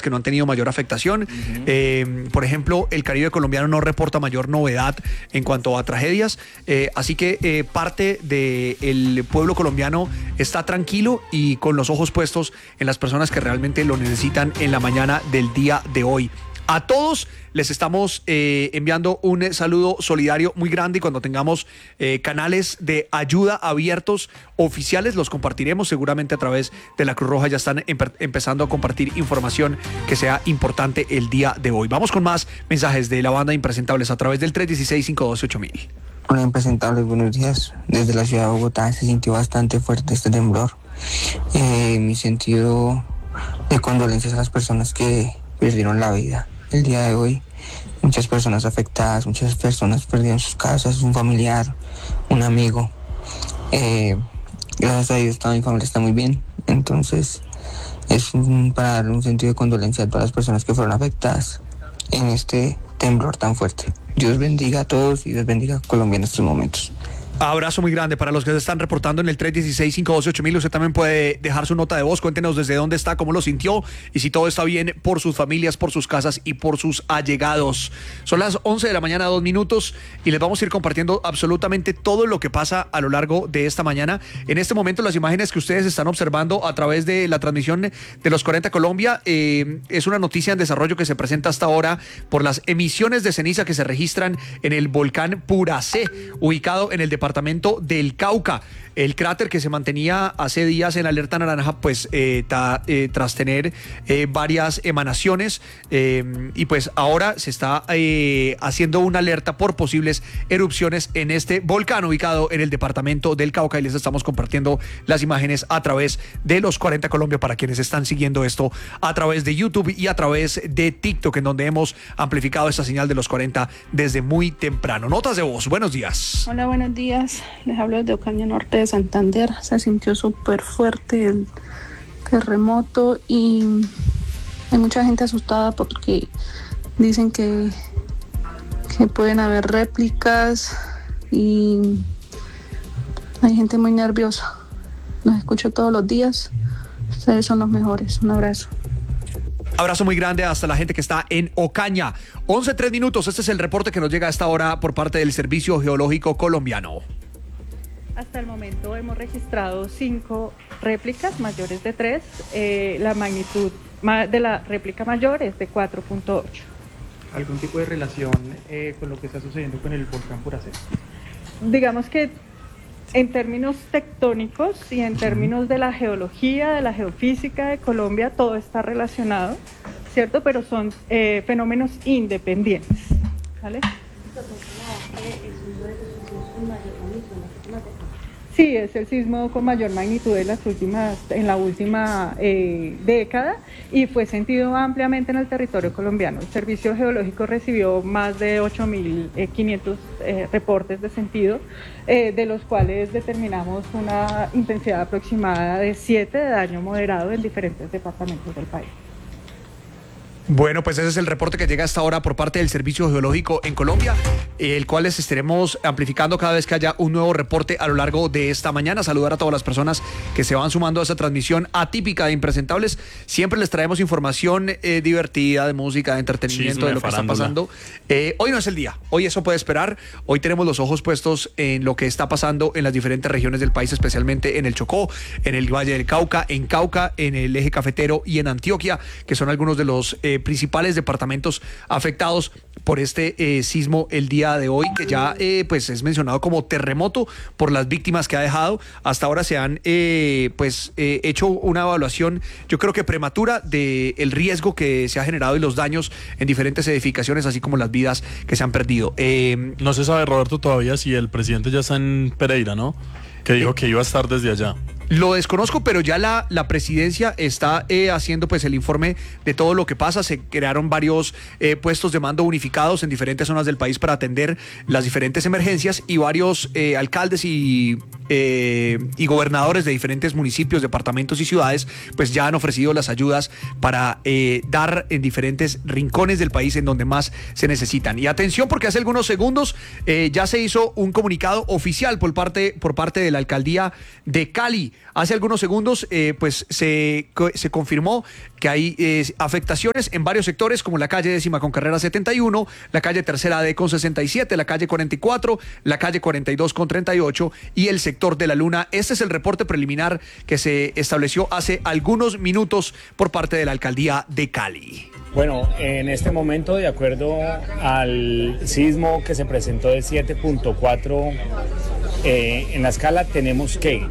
que no han tenido mayor afectación. Por ejemplo, el Caribe colombiano no reporta mayor novedad en cuanto a tragedias, así que parte del pueblo colombiano está tranquilo y con los ojos puestos en las personas que realmente lo necesitan en la mañana del día de hoy. A todos les estamos enviando un saludo solidario muy grande, y cuando tengamos canales de ayuda abiertos oficiales los compartiremos seguramente a través de la Cruz Roja. Ya están empezando a compartir información que sea importante el día de hoy. Vamos con más mensajes de la banda Impresentables a través del 316-512-8000. Hola Impresentables, buenos días. Desde la ciudad de Bogotá se sintió bastante fuerte este temblor. Mi sentido de condolencias a las personas que perdieron la vida. El día de hoy, muchas personas afectadas, muchas personas perdieron sus casas, un familiar, un amigo. Gracias a Dios toda mi familia está muy bien. Entonces, para darle un sentido de condolencia a todas las personas que fueron afectadas en este temblor tan fuerte. Dios bendiga a todos y Dios bendiga a Colombia en estos momentos. Abrazo muy grande para los que se están reportando en el 316-512-8000. Usted también puede dejar su nota de voz. Cuéntenos desde dónde está, cómo lo sintió y si todo está bien por sus familias, por sus casas y por sus allegados. Son las 11 de la mañana, 2 minutos, y les vamos a ir compartiendo absolutamente todo lo que pasa a lo largo de esta mañana. En este momento, las imágenes que ustedes están observando a través de la transmisión de los 40 Colombia es una noticia en desarrollo que se presenta hasta ahora por las emisiones de ceniza que se registran en el volcán Puracé, ubicado en el departamento del Cauca. El cráter que se mantenía hace días en alerta naranja, pues tras tener varias emanaciones, y pues ahora se está haciendo una alerta por posibles erupciones en este volcán ubicado en el departamento del Cauca, y les estamos compartiendo las imágenes a través de los 40 Colombia para quienes están siguiendo esto a través de YouTube y a través de TikTok, en donde hemos amplificado esta señal de los 40 desde muy temprano. Notas de voz, buenos días. Hola, buenos días. Les hablo desde Ocaña Norte de Santander. Se sintió súper fuerte el terremoto y hay mucha gente asustada porque dicen que pueden haber réplicas y hay gente muy nerviosa. Los escucho todos los días. Ustedes son los mejores. Un abrazo. Abrazo muy grande hasta la gente que está en Ocaña. 11:03 minutos. Este es el reporte que nos llega a esta hora por parte del Servicio Geológico Colombiano. Hasta el momento hemos registrado 5 réplicas mayores de 3. La magnitud de la réplica mayor es de 4.8. ¿Algún tipo de relación con lo que está sucediendo con el volcán Puracé? Digamos que en términos tectónicos y en términos de la geología, de la geofísica de Colombia, todo está relacionado, ¿cierto? Pero son fenómenos independientes, ¿vale? Sí, es el sismo con mayor magnitud en la última década y fue sentido ampliamente en el territorio colombiano. El Servicio Geológico recibió más de 8.500 reportes de sentido, de los cuales determinamos una intensidad aproximada de 7 de daño moderado en diferentes departamentos del país. Bueno, pues ese es el reporte que llega hasta ahora por parte del Servicio Geológico en Colombia, el cual les estaremos amplificando cada vez que haya un nuevo reporte a lo largo de esta mañana. Saludar a todas las personas que se van sumando a esa transmisión atípica de Impresentables. Siempre les traemos información divertida, de música, de entretenimiento, chisme, de lo que está pasando. Hoy no es el día, hoy eso puede esperar. Hoy tenemos los ojos puestos en lo que está pasando en las diferentes regiones del país, especialmente en el Chocó, en el Valle del Cauca, en el eje cafetero y en Antioquia, que son algunos de los principales departamentos afectados por este sismo el día de hoy, que ya pues es mencionado como terremoto por las víctimas que ha dejado. Hasta ahora se han hecho una evaluación, yo creo que prematura, del riesgo que se ha generado y los daños en diferentes edificaciones, así como las vidas que se han perdido. No se sabe, Roberto, todavía si el presidente ya está en Pereira, ¿no? Que dijo que iba a estar desde allá. Lo desconozco, pero ya la presidencia está haciendo pues el informe de todo lo que pasa. Se crearon varios puestos de mando unificados en diferentes zonas del país para atender las diferentes emergencias, y varios alcaldes y gobernadores de diferentes municipios, departamentos y ciudades pues ya han ofrecido las ayudas para dar en diferentes rincones del país en donde más se necesitan. Y atención, porque hace algunos segundos ya se hizo un comunicado oficial por parte de la alcaldía de Cali, hace algunos segundos pues se confirmó que hay afectaciones en varios sectores, como la calle 10ª con carrera 71, la calle 3ª D con 67, la calle 44, la calle 42 con 38 y el sector de la Luna. Este es el reporte preliminar que se estableció hace algunos minutos por parte de la alcaldía de Cali. Bueno, en este momento, de acuerdo al sismo que se presentó de 7.4 en la escala, tenemos que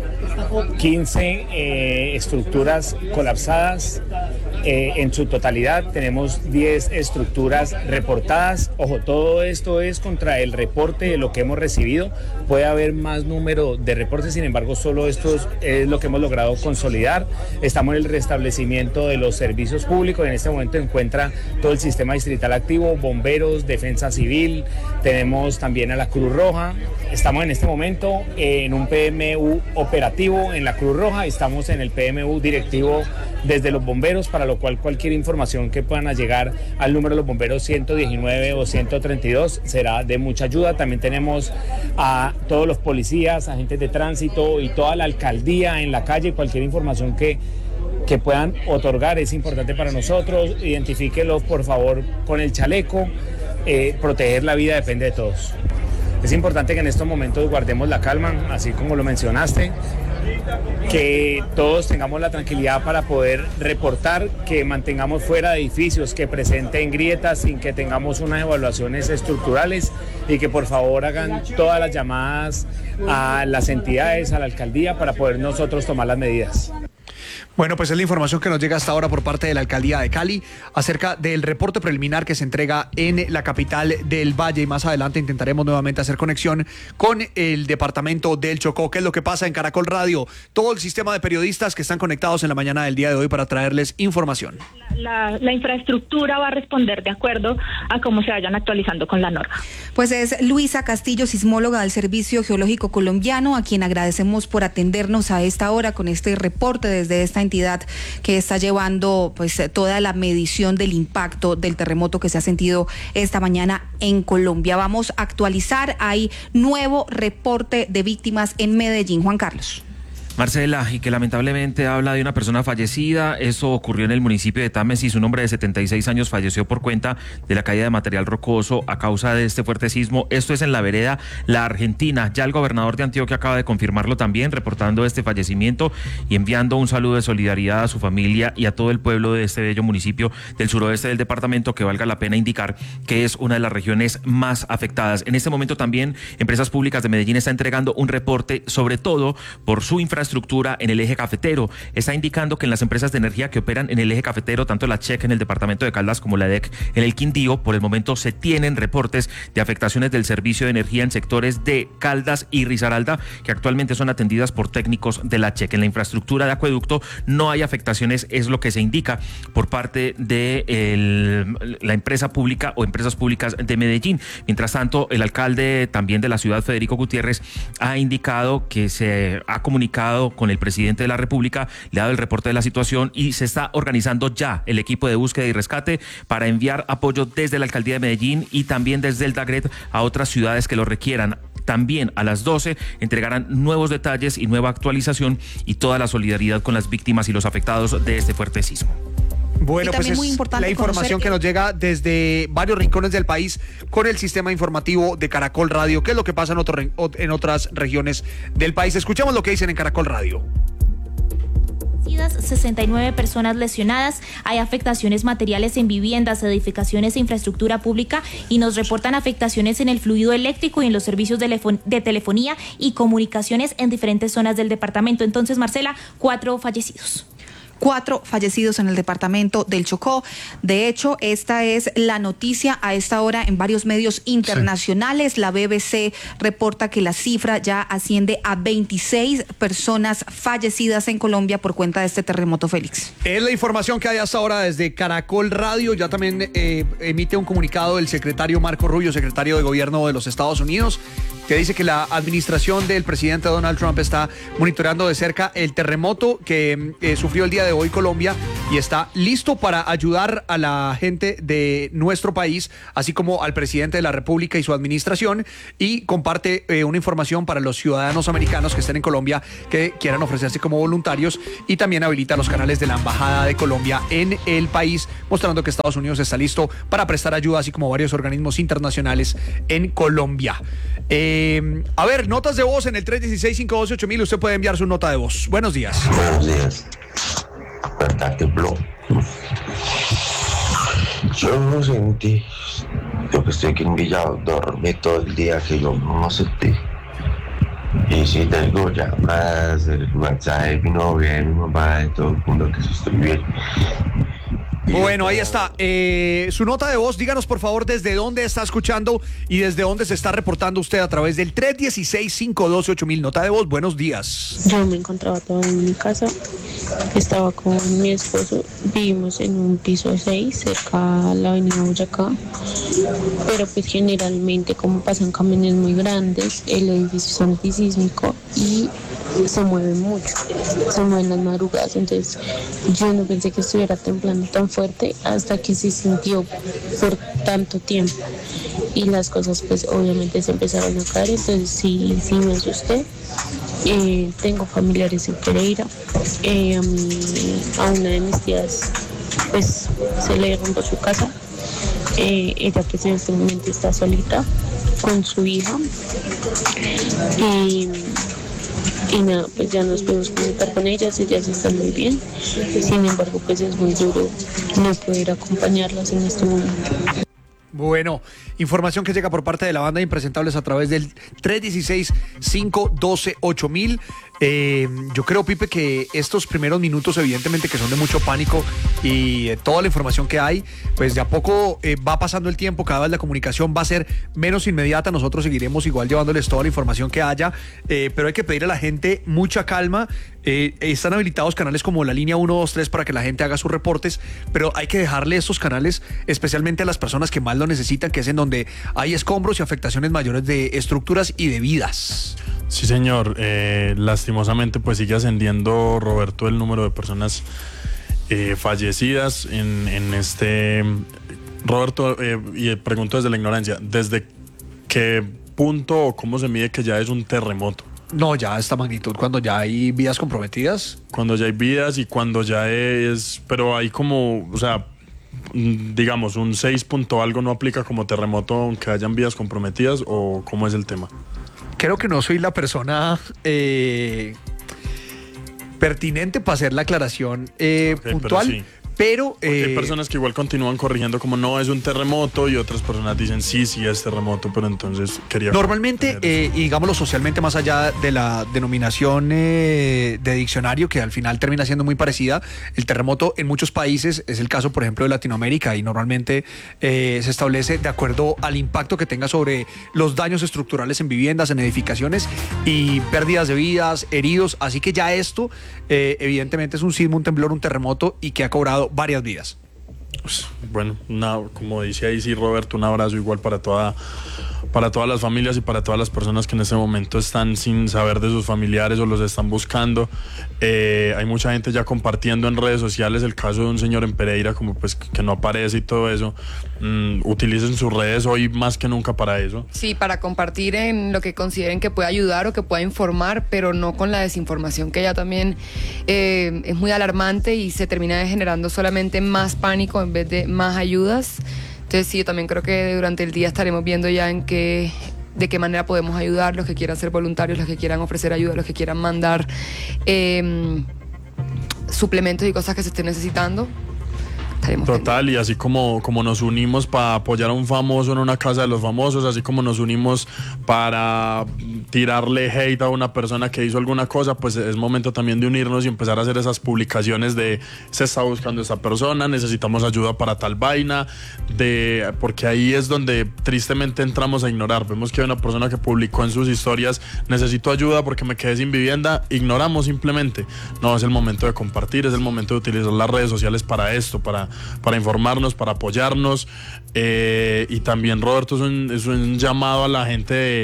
15 estructuras colapsadas. En su totalidad tenemos 10 estructuras reportadas. Ojo, todo esto es contra el reporte de lo que hemos recibido. Puede haber más número de reportes, sin embargo, solo esto es lo que hemos logrado consolidar. Estamos en el restablecimiento de los servicios públicos. En este momento encuentra todo el sistema distrital activo, bomberos, defensa civil. Tenemos también a la Cruz Roja. Estamos en este momento en un PMU operativo en la Cruz Roja. Estamos en el PMU directivo desde los bomberos, para lo cual cualquier información que puedan llegar al número de los bomberos 119 o 132 será de mucha ayuda. También tenemos a todos los policías, agentes de tránsito y toda la alcaldía en la calle. Cualquier información que puedan otorgar es importante para nosotros. Identifíquelos, por favor, con el chaleco. Proteger la vida depende de todos. Es importante que en estos momentos guardemos la calma, así como lo mencionaste, que todos tengamos la tranquilidad para poder reportar, que mantengamos fuera de edificios que presenten grietas sin que tengamos unas evaluaciones estructurales y que por favor hagan todas las llamadas a las entidades, a la alcaldía, para poder nosotros tomar las medidas. Bueno, pues es la información que nos llega hasta ahora por parte de la alcaldía de Cali acerca del reporte preliminar que se entrega en la capital del Valle, y más adelante intentaremos nuevamente hacer conexión con el departamento del Chocó. ¿Qué es lo que pasa en Caracol Radio? Todo el sistema de periodistas que están conectados en la mañana del día de hoy para traerles información. La infraestructura va a responder de acuerdo a cómo se vayan actualizando con la norma. Pues es Luisa Castillo, sismóloga del Servicio Geológico Colombiano, a quien agradecemos por atendernos a esta hora con este reporte desde esta entidad que está llevando pues toda la medición del impacto del terremoto que se ha sentido esta mañana en Colombia. Vamos a actualizar, hay nuevo reporte de víctimas en Medellín. Juan Carlos. Marcela, y que lamentablemente habla de una persona fallecida. Eso ocurrió en el municipio de Támesis. Un hombre de 76 años falleció por cuenta de la caída de material rocoso a causa de este fuerte sismo. Esto es en la vereda La Argentina. Ya el gobernador de Antioquia acaba de confirmarlo también, reportando este fallecimiento y enviando un saludo de solidaridad a su familia y a todo el pueblo de este bello municipio del suroeste del departamento, que valga la pena indicar que es una de las regiones más afectadas. En este momento también Empresas Públicas de Medellín está entregando un reporte, sobre todo por su infraestructura en el eje cafetero. Está indicando que en las empresas de energía que operan en el eje cafetero, tanto la CHEC en el departamento de Caldas como la EDEC en el Quindío, por el momento se tienen reportes de afectaciones del servicio de energía en sectores de Caldas y Risaralda, que actualmente son atendidas por técnicos de la CHEC. En la infraestructura de acueducto no hay afectaciones, es lo que se indica por parte de la empresa pública o Empresas Públicas de Medellín. Mientras tanto, el alcalde también de la ciudad, Federico Gutiérrez, ha indicado que se ha comunicado con el presidente de la República, le ha dado el reporte de la situación y se está organizando ya el equipo de búsqueda y rescate para enviar apoyo desde la alcaldía de Medellín y también desde el DAGRET a otras ciudades que lo requieran. También a las 12 entregarán nuevos detalles y nueva actualización y toda la solidaridad con las víctimas y los afectados de este fuerte sismo. Bueno, pues es la información que nos llega desde varios rincones del país con el sistema informativo de Caracol Radio. ¿Qué es lo que pasa en otras regiones del país? Escuchamos lo que dicen en Caracol Radio. 69 personas lesionadas, hay afectaciones materiales en viviendas, edificaciones e infraestructura pública y nos reportan afectaciones en el fluido eléctrico y en los servicios de telefonía y comunicaciones en diferentes zonas del departamento. Entonces, Marcela, 4 fallecidos. 4 fallecidos en el departamento del Chocó. De hecho, esta es la noticia a esta hora en varios medios internacionales. Sí. La BBC reporta que la cifra ya asciende a 26 personas fallecidas en Colombia por cuenta de este terremoto, Félix. Es la información que hay hasta ahora desde Caracol Radio. Ya también emite un comunicado el secretario Marco Rubio, secretario de Gobierno de los Estados Unidos, que dice que la administración del presidente Donald Trump está monitoreando de cerca el terremoto que sufrió el día de hoy Colombia y está listo para ayudar a la gente de nuestro país, así como al presidente de la República y su administración, y comparte una información para los ciudadanos americanos que estén en Colombia que quieran ofrecerse como voluntarios, y también habilita los canales de la Embajada de Colombia en el país, mostrando que Estados Unidos está listo para prestar ayuda, así como varios organismos internacionales en Colombia. A ver, notas de voz en el 316-512-8000. Usted puede enviar su nota de voz. Buenos días. Buenos días. ¿Verdad que tembló? Yo no sentí. Yo que estoy aquí en Villa, dormí todo el día que yo no sentí. Y si tengo llamadas, el WhatsApp de mi novia, de mi mamá, de todo el mundo, que estoy bien. Bueno, ahí está. Su nota de voz, díganos por favor desde dónde está escuchando y desde dónde se está reportando usted a través del 316-512-8000. Nota de voz, buenos días. Yo me encontraba todavía en mi casa, estaba con mi esposo, vivimos en un piso 6 cerca a la avenida Boyacá, pero pues generalmente como pasan camiones muy grandes, el edificio es antisísmico y se mueve mucho, se mueven las madrugadas, entonces yo no pensé que estuviera temblando tan fuerte hasta que se sintió por tanto tiempo y las cosas pues obviamente se empezaron a caer, entonces sí me asusté. Tengo familiares en Pereira, a una de mis tías pues se le rompió su casa, ella pues en este momento está solita con su hija y nada, pues ya nos podemos comunicar con ellas están muy bien, sin embargo pues es muy duro no poder acompañarlas en este momento. Bueno, información que llega por parte de la banda de Impresentables a través del 316-512-8000. Yo creo, Pipe, que estos primeros minutos evidentemente que son de mucho pánico y toda la información que hay, pues de a poco va pasando el tiempo, cada vez la comunicación va a ser menos inmediata, nosotros seguiremos igual llevándoles toda la información que haya, pero hay que pedir a la gente mucha calma. Están habilitados canales como la línea 123 para que la gente haga sus reportes, pero hay que dejarle estos canales especialmente a las personas que más lo necesitan, que es en donde hay escombros y afectaciones mayores de estructuras y de vidas. Sí, señor. Lastimosamente pues sigue ascendiendo, Roberto, el número de personas fallecidas en este... Roberto, y pregunto desde la ignorancia, ¿desde qué punto o cómo se mide que ya es un terremoto? No, ya esta magnitud, cuando ya hay vidas comprometidas. Cuando ya hay vidas y cuando ya es... Pero hay como, o sea, digamos, un 6 punto algo no aplica como terremoto aunque hayan vidas comprometidas, ¿o cómo es el tema? Creo que no soy la persona pertinente para hacer la aclaración puntual. Pero hay personas que igual continúan corrigiendo como no es un terremoto y otras personas dicen sí es terremoto, pero entonces quería... Normalmente, y digámoslo socialmente, más allá de la denominación de diccionario, que al final termina siendo muy parecida, el terremoto en muchos países, es el caso por ejemplo de Latinoamérica, y normalmente se establece de acuerdo al impacto que tenga sobre los daños estructurales en viviendas, en edificaciones y pérdidas de vidas, heridos, así que ya esto evidentemente es un sismo, un temblor, un terremoto y que ha cobrado varias vidas. Bueno, como dice ahí sí, Roberto, un abrazo igual para todas las familias y para todas las personas que en este momento están sin saber de sus familiares o los están buscando. Hay mucha gente ya compartiendo en redes sociales el caso de un señor en Pereira, como pues que no aparece y todo eso. Utilicen sus redes hoy más que nunca para eso. Sí, para compartir en lo que consideren que pueda ayudar o que pueda informar, pero no con la desinformación, que ya también es muy alarmante y se termina generando solamente más pánico en vez de más ayudas. Entonces sí, yo también creo que durante el día estaremos viendo ya de qué manera podemos ayudar, los que quieran ser voluntarios, los que quieran ofrecer ayuda, los que quieran mandar suplementos y cosas que se estén necesitando. Total, y así como nos unimos para apoyar a un famoso en una casa de los famosos, así como nos unimos para tirarle hate a una persona que hizo alguna cosa, pues es momento también de unirnos y empezar a hacer esas publicaciones de se está buscando esta persona, necesitamos ayuda para tal vaina, porque ahí es donde tristemente entramos a ignorar. Vemos que hay una persona que publicó en sus historias necesito ayuda porque me quedé sin vivienda, ignoramos simplemente. No, es el momento de compartir, es el momento de utilizar las redes sociales para esto, para informarnos, para apoyarnos, y también, Roberto, es un llamado a la gente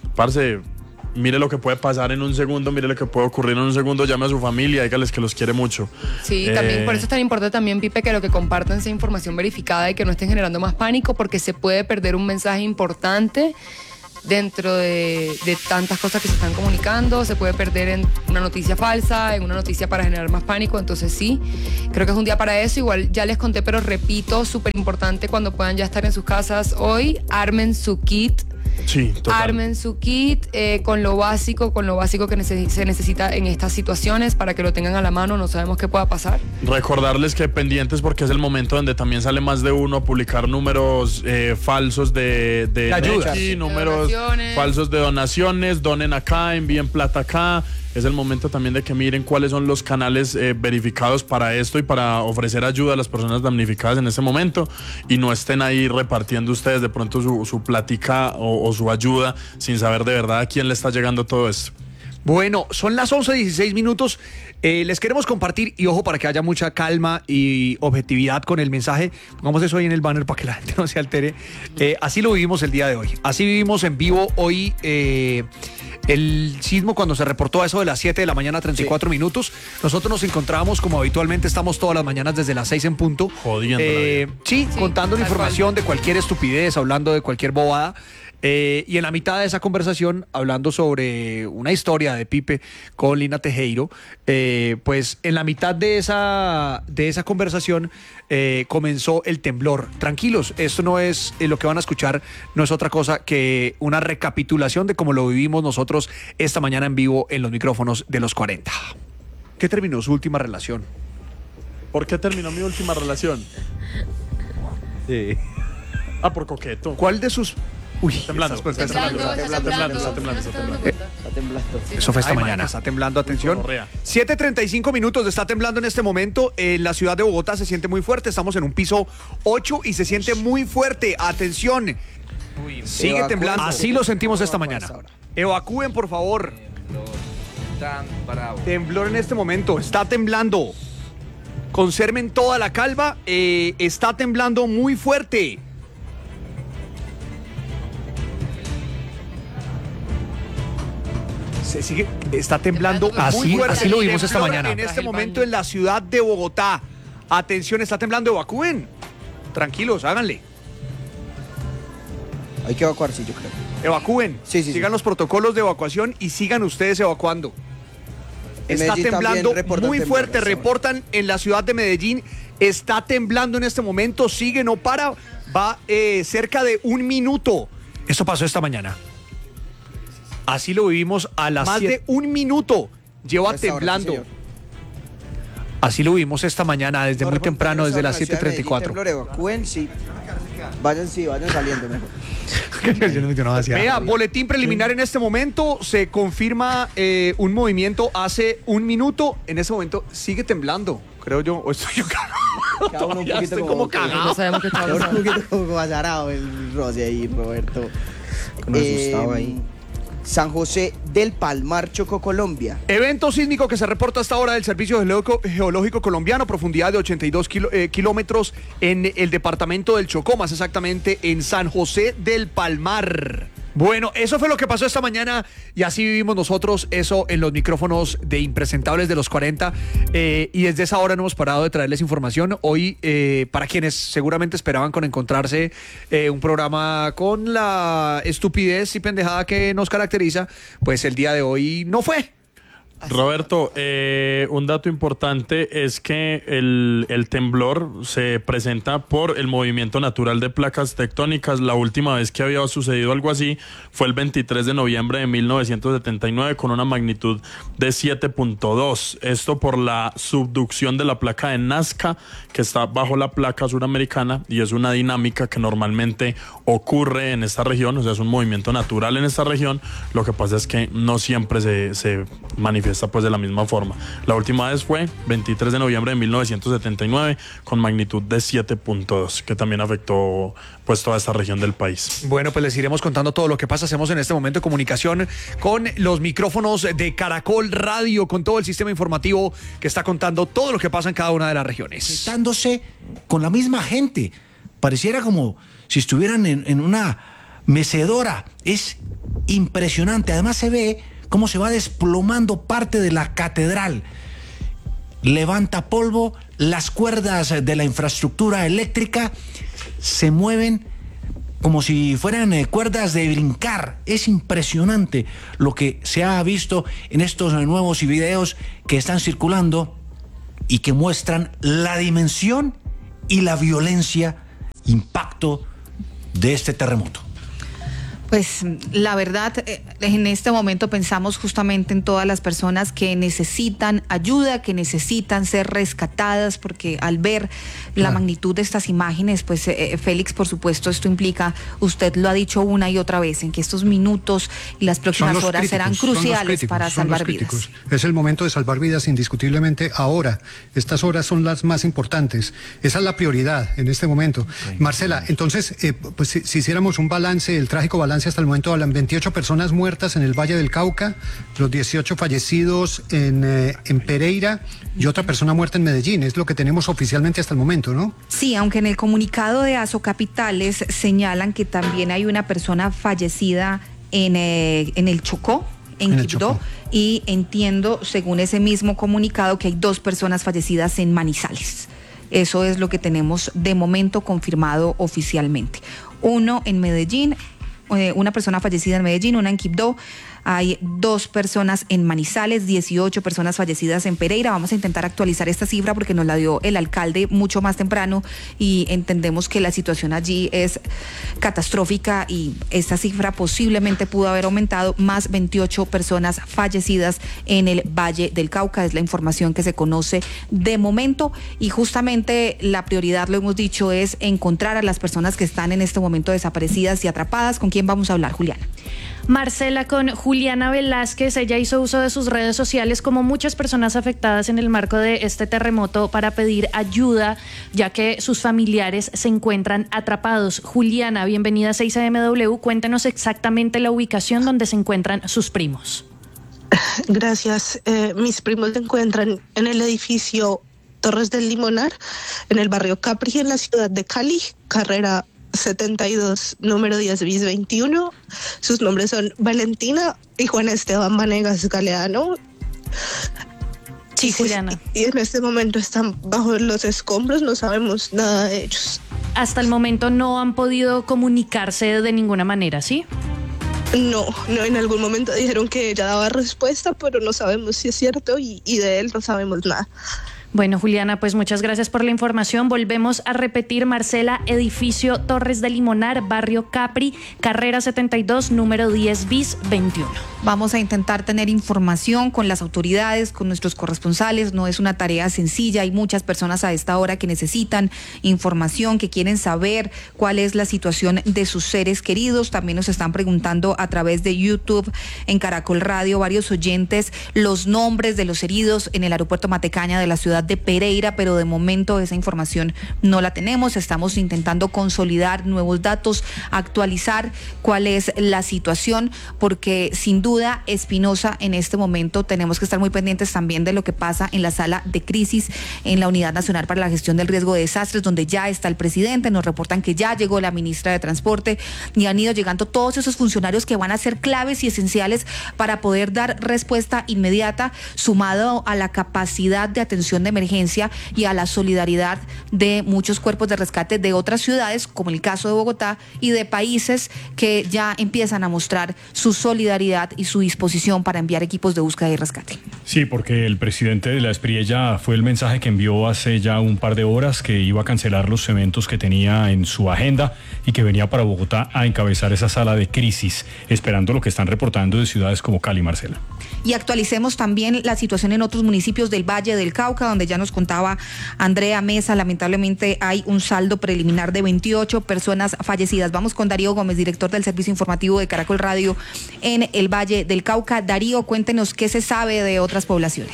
parce, mire lo que puede pasar en un segundo, mire lo que puede ocurrir en un segundo, llame a su familia, dígales que los quiere mucho. Sí, también por eso es tan importante también, Pipe, que lo que compartan sea información verificada y que no estén generando más pánico, porque se puede perder un mensaje importante dentro de tantas cosas que se están comunicando, se puede perder en una noticia falsa, en una noticia para generar más pánico. Entonces sí, creo que es un día para eso. Igual ya les conté, pero repito, súper importante, cuando puedan ya estar en sus casas hoy, armen su kit. Sí, total. Armen su kit con lo básico que se necesita en estas situaciones, para que lo tengan a la mano. No sabemos qué pueda pasar. Recordarles que pendientes, porque es el momento donde también sale más de uno a publicar números falsos de ayudas, números falsos de donaciones. Donen acá, envíen plata acá. Es el momento también de que miren cuáles son los canales verificados para esto y para ofrecer ayuda a las personas damnificadas en ese momento, y no estén ahí repartiendo ustedes de pronto su platica o su ayuda sin saber de verdad a quién le está llegando todo esto. Bueno, son las 11:16 minutos. Les queremos compartir, y ojo, para que haya mucha calma y objetividad con el mensaje. Pongamos eso ahí en el banner para que la gente no se altere. Así lo vivimos el día de hoy. Así vivimos en vivo hoy el sismo cuando se reportó a eso de las 7 de la mañana, 34 minutos. Nosotros nos encontrábamos, como habitualmente estamos todas las mañanas desde las 6 en punto. Jodiendo. Sí, contando la información de cualquier estupidez, hablando de cualquier bobada. Y en la mitad de esa conversación, hablando sobre una historia de Pipe con Lina Tejero, pues en la mitad de esa conversación comenzó el temblor. Tranquilos, esto no es lo que van a escuchar, no es otra cosa que una recapitulación de cómo lo vivimos nosotros esta mañana en vivo en los micrófonos de los 40. ¿Qué terminó su última relación? ¿Por qué terminó mi última relación? Sí. Por coqueto. ¿Cuál de sus... Uy, temblando. Está Eso fue esta mañana. Está temblando, atención. 7:35 minutos, está temblando en este momento. En la ciudad de Bogotá se siente muy fuerte. Estamos en un piso 8 y se siente muy fuerte. Atención. Sigue temblando. Así lo sentimos esta mañana. Evacúen, por favor. Temblor en este momento. Está temblando. Conserven toda la calma. Está temblando muy fuerte. Está temblando muy fuerte. Así lo vimos esta mañana. En este momento en la ciudad de Bogotá. Atención, está temblando, evacúen. Tranquilos, háganle. Hay que evacuar, sí, yo creo. Evacúen. Sigan los protocolos de evacuación y sigan ustedes evacuando. Está temblando muy fuerte. Reportan en la ciudad de Medellín. Está temblando en este momento. Sigue, no para. Va cerca de 1 minuto. Esto pasó esta mañana. Así lo vivimos a las más de 1 minuto. Lleva temblando. Así lo vimos esta mañana desde muy temprano, desde las 7:34. Evacúen, sí. Vayan saliendo mejor. Vea, boletín preliminar en este momento. Se confirma un movimiento hace 1 minuto. En ese momento sigue temblando, creo yo. O estoy yo cagado. Estoy como cagado. No sabemos qué está pasando. Un poquito como azarado el Rosy ahí, Roberto. Con asustado ahí. San José del Palmar, Chocó, Colombia. Evento sísmico que se reporta hasta ahora del Servicio Geológico Colombiano, profundidad de 82 kilómetros en el departamento del Chocó, más exactamente en San José del Palmar. Bueno, eso fue lo que pasó esta mañana y así vivimos nosotros eso en los micrófonos de Impresentables de los 40 y desde esa hora no hemos parado de traerles información. Hoy, para quienes seguramente esperaban con encontrarse un programa con la estupidez y pendejada que nos caracteriza, pues el día de hoy no fue. Roberto, un dato importante es que el temblor se presenta por el movimiento natural de placas tectónicas. La última vez que había sucedido algo así fue el 23 de noviembre de 1979 con una magnitud de 7.2. Esto por la subducción de la placa de Nazca, que está bajo la placa suramericana, y es una dinámica que normalmente ocurre en esta región, o sea, es un movimiento natural en esta región. Lo que pasa es que no siempre se manifiesta pues de la misma forma. La última vez fue 23 de noviembre de 1979 con magnitud de 7.2, que también afectó pues toda esta región del país. Bueno, pues les iremos contando todo lo que pasa. Hacemos en este momento comunicación con los micrófonos de Caracol Radio, con todo el sistema informativo que está contando todo lo que pasa en cada una de las regiones. Estándose con la misma gente. Pareciera como si estuvieran en una mecedora. Es impresionante. Además se ve cómo se va desplomando parte de la catedral. Levanta polvo, las cuerdas de la infraestructura eléctrica se mueven como si fueran cuerdas de brincar. Es impresionante lo que se ha visto en estos nuevos videos que están circulando y que muestran la dimensión y la violencia, impacto de este terremoto. Pues la verdad, en este momento pensamos justamente en todas las personas que necesitan ayuda, que necesitan ser rescatadas, porque al ver la magnitud de estas imágenes, pues Félix, por supuesto, esto implica, usted lo ha dicho una y otra vez, en que estos minutos y las próximas horas serán cruciales para salvar vidas. Es el momento de salvar vidas indiscutiblemente ahora. Estas horas son las más importantes. Esa es la prioridad en este momento. Marcela, entonces, pues si hiciéramos un balance, el trágico balance hasta el momento, hablan 28 personas muertas en el Valle del Cauca, los 18 fallecidos en Pereira y otra persona muerta en Medellín. Es lo que tenemos oficialmente hasta el momento, ¿no? Sí, aunque en el comunicado de Asocapitales señalan que también hay una persona fallecida en el Chocó, en Quibdó, y entiendo, según ese mismo comunicado, que hay 2 personas fallecidas en Manizales. Eso es lo que tenemos de momento confirmado oficialmente. Uno en Medellín, una persona fallecida en Medellín, una en Quibdó. Hay 2 personas en Manizales, 18 personas fallecidas en Pereira. Vamos a intentar actualizar esta cifra porque nos la dio el alcalde mucho más temprano y entendemos que la situación allí es catastrófica y esta cifra posiblemente pudo haber aumentado, más 28 personas fallecidas en el Valle del Cauca. Es la información que se conoce de momento y justamente la prioridad, lo hemos dicho, es encontrar a las personas que están en este momento desaparecidas y atrapadas. ¿Con quién vamos a hablar, Juliana? Marcela, con Juliana Velázquez. Ella hizo uso de sus redes sociales, como muchas personas afectadas en el marco de este terremoto, para pedir ayuda, ya que sus familiares se encuentran atrapados. Juliana, bienvenida a 6AMW. Cuéntenos exactamente la ubicación donde se encuentran sus primos. Gracias. Mis primos se encuentran en el edificio Torres del Limonar, en el barrio Capri, en la ciudad de Cali, carrera 72, número 10 bis 21. Sus nombres son Valentina y Juan Esteban Vanegas Galeano. Sí, Juliana. Y en este momento están bajo los escombros, no sabemos nada de ellos. Hasta el momento no han podido comunicarse de ninguna manera, ¿sí? No, en algún momento dijeron que ella daba respuesta, pero no sabemos si es cierto y de él no sabemos nada. Bueno, Juliana, pues muchas gracias por la información. Volvemos a repetir, Marcela, edificio Torres de Limonar, barrio Capri, carrera 72, número 10 bis 21. Vamos a intentar tener información con las autoridades, con nuestros corresponsales. No es una tarea sencilla. Hay muchas personas a esta hora que necesitan información, que quieren saber cuál es la situación de sus seres queridos. También nos están preguntando a través de YouTube, en Caracol Radio, varios oyentes, los nombres de los heridos en el aeropuerto Matecaña de la ciudad de Pereira, pero de momento esa información no la tenemos. Estamos intentando consolidar nuevos datos, actualizar cuál es la situación, porque sin duda, Espinosa, en este momento tenemos que estar muy pendientes también de lo que pasa en la sala de crisis en la Unidad Nacional para la Gestión del Riesgo de Desastres, donde ya está el presidente. Nos reportan que ya llegó la ministra de Transporte y han ido llegando todos esos funcionarios que van a ser claves y esenciales para poder dar respuesta inmediata, sumado a la capacidad de atención de emergencia y a la solidaridad de muchos cuerpos de rescate de otras ciudades, como el caso de Bogotá, y de países que ya empiezan a mostrar su solidaridad y su disposición para enviar equipos de búsqueda y rescate. Sí, porque el presidente de la Espriella fue el mensaje que envió hace ya un par de horas, que iba a cancelar los eventos que tenía en su agenda y que venía para Bogotá a encabezar esa sala de crisis, esperando lo que están reportando de ciudades como Cali, Marcela. Y actualicemos también la situación en otros municipios del Valle del Cauca, donde ya nos contaba Andrea Mesa. Lamentablemente hay un saldo preliminar de 28 personas fallecidas. Vamos con Darío Gómez, director del Servicio Informativo de Caracol Radio en el Valle del Cauca. Darío, cuéntenos qué se sabe de otras poblaciones.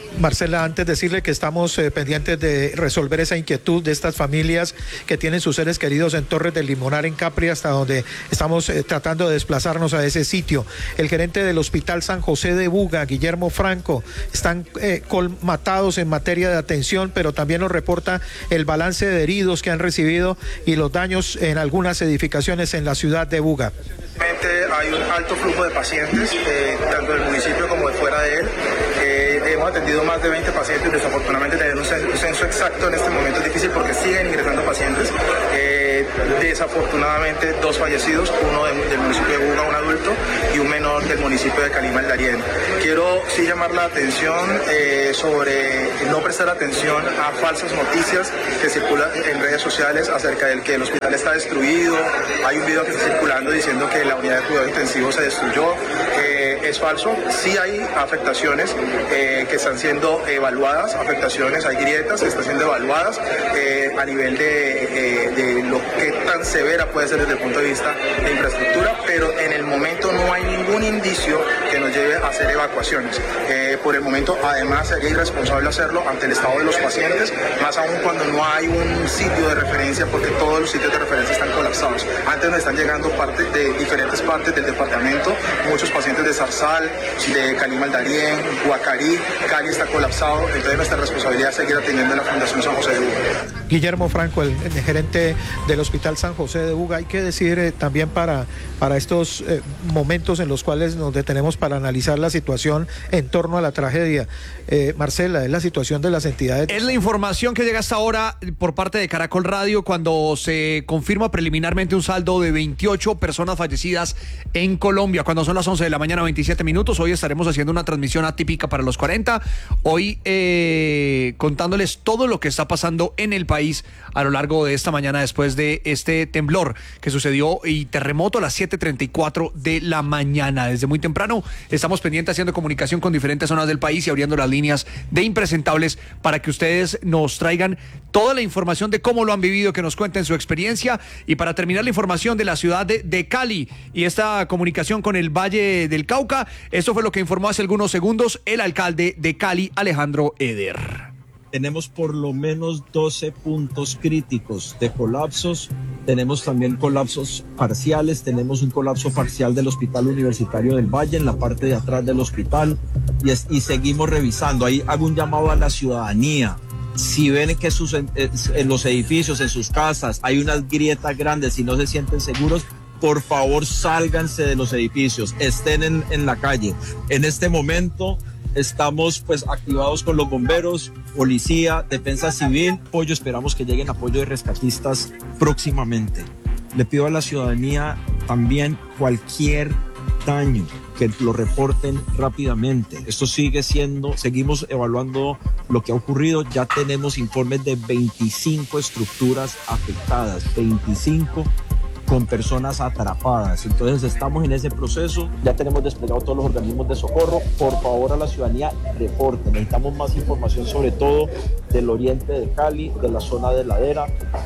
Marcela, antes decirle que estamos pendientes de resolver esa inquietud de estas familias que tienen sus seres queridos en Torres del Limonar, en Capri, hasta donde estamos tratando de desplazarnos a ese sitio. El gerente del Hospital San José de Buga, Guillermo Franco, están colmatados en materia de atención, pero también nos reporta el balance de heridos que han recibido y los daños en algunas edificaciones en la ciudad de Buga. Hay un alto flujo de pacientes, tanto del municipio como de fuera de él. Hemos atendido más de 20 pacientes. Desafortunadamente tener un censo exacto en este momento es difícil porque siguen ingresando pacientes. Desafortunadamente 2 fallecidos, uno del municipio de Buga, un adulto, y un menor del municipio de Calima, el Darién. Quiero sí llamar la atención sobre no prestar atención a falsas noticias que circulan en redes sociales acerca del que el hospital está destruido. Hay un video que está circulando diciendo que la unidad de cuidado intensivo se destruyó. Es falso, sí hay afectaciones que están siendo evaluadas, hay grietas que están siendo evaluadas a nivel de lo que tan severa puede ser desde el punto de vista de infraestructura, pero en el momento no hay ningún indicio que nos lleve a hacer evacuaciones. Por el momento, además, sería irresponsable hacerlo ante el estado de los pacientes, más aún cuando no hay un sitio de referencia, porque todos los sitios de referencia están colapsados. Antes nos están llegando partes de diferentes partes del departamento, muchos pacientes de Zarzal, de Calima al Darién, Guacarí, Cali está colapsado, entonces nuestra responsabilidad es seguir atendiendo a la Fundación San José de Buga. Guillermo Franco, el gerente del Hospital San José de Buga. Hay que decir también para estos momentos en los cuales nos detenemos para analizar la situación en torno a la tragedia. Marcela, es la situación de las entidades. Es la información que llega hasta ahora por parte de Caracol Radio cuando se confirma preliminarmente un saldo de 28 personas fallecidas en Colombia, cuando son las 11 de la mañana, 27 minutos. Hoy estaremos haciendo una transmisión atípica para los 40. Hoy contándoles todo lo que está pasando en el país a lo largo de esta mañana después de este temblor que sucedió y terremoto a las 7:34 de la mañana. Desde muy temprano estamos pendientes haciendo comunicación con diferentes zonas del país y abriendo las líneas de Impresentables para que ustedes nos traigan toda la información de cómo lo han vivido, que nos cuenten su experiencia. Y para terminar, la información de la ciudad de Cali y esta comunicación con el Valle del Cauca. Esto fue lo que informó hace algunos segundos el alcalde de Cali, Alejandro Eder. Tenemos por lo menos 12 puntos críticos de colapsos. Tenemos también colapsos parciales. Tenemos un colapso parcial del Hospital Universitario del Valle en la parte de atrás del hospital y seguimos revisando. Ahí hago un llamado a la ciudadanía. Si ven que en los edificios, en sus casas, hay unas grietas grandes y no se sienten seguros, por favor sálganse de los edificios, estén en la calle. En este momento estamos pues activados con los bomberos, policía, defensa civil, apoyo, esperamos que lleguen apoyo de rescatistas próximamente. Le pido a la ciudadanía también cualquier daño que lo reporten rápidamente. Esto seguimos evaluando lo que ha ocurrido, ya tenemos informes de 25 estructuras afectadas, 25 con personas atrapadas. Entonces estamos en ese proceso, ya tenemos desplegados todos los organismos de socorro. Por favor, a la ciudadanía, reporten. Necesitamos más información, sobre todo del oriente de Cali, de la zona de Ladera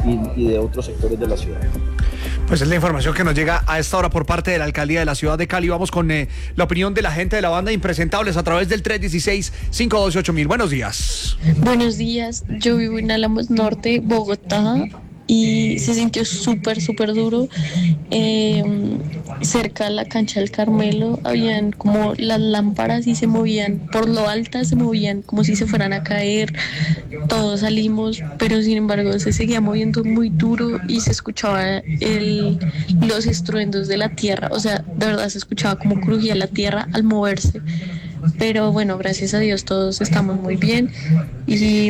y de otros sectores de la ciudad. Pues es la información que nos llega a esta hora por parte de la alcaldía de la ciudad de Cali. Vamos con la opinión de la gente de la banda Impresentables a través del 316-512-8000. Buenos días. Buenos días, yo vivo en Álamos Norte, Bogotá, y se sintió súper duro. Cerca de la cancha del Carmelo habían como las lámparas y se movían por lo altas, se movían como si se fueran a caer. Todos salimos, pero sin embargo se seguía moviendo muy duro y se escuchaba los estruendos de la tierra. O sea, de verdad se escuchaba como crujía la tierra al moverse. Pero bueno, gracias a Dios todos estamos muy bien y